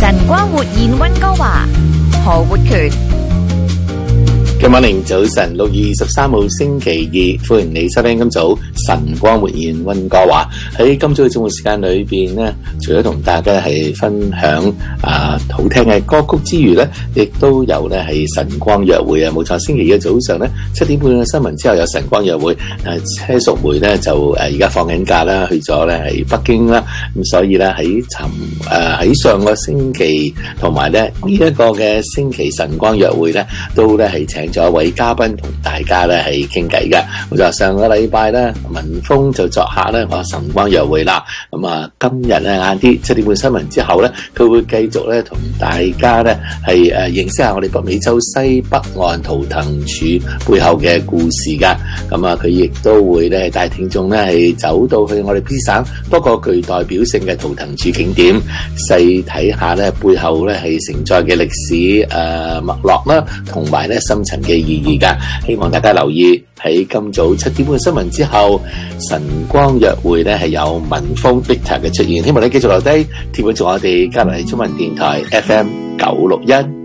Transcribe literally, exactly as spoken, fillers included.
晨光活現溫哥華，何活權。 今晚零早晨六月二十三號星期二，歡迎你收聽今早晨光活現溫哥華。喺今早嘅節目時間裏邊呢，除咗同大家係分享啊好聽嘅歌曲之餘呢，亦都有呢係晨光約會啊！冇錯，星期二嘅早上呢，七點半嘅新聞之後有晨光約會。誒、啊，車淑梅呢就誒而家放緊假啦，去咗呢係北京啦。咁所以呢，喺尋誒喺上個星期同埋呢呢一個嘅星期晨光約會呢，都呢係請咗一位嘉賓同大家咧係傾偈嘅。我就上個禮拜咧，文峰就作客咧我晨光約會啦。咁啊，今日咧晏啲七點半新聞之後咧，佢會繼續咧同大家咧係誒認識下我哋北美洲西北岸圖騰柱背後嘅故事噶。咁啊，佢亦都會咧帶聽眾咧係走到去我哋 B 省多個具代表性嘅圖騰柱景點，細睇下咧背後咧係承載嘅歷史誒脈絡啦，同埋咧深層嘅意義噶。希望大家留意喺今早七點半新聞之後，晨光約會咧係有文峰 Victor 嘅出現。希望你繼續留低貼住我哋加拿大中文電台 F M 九六一。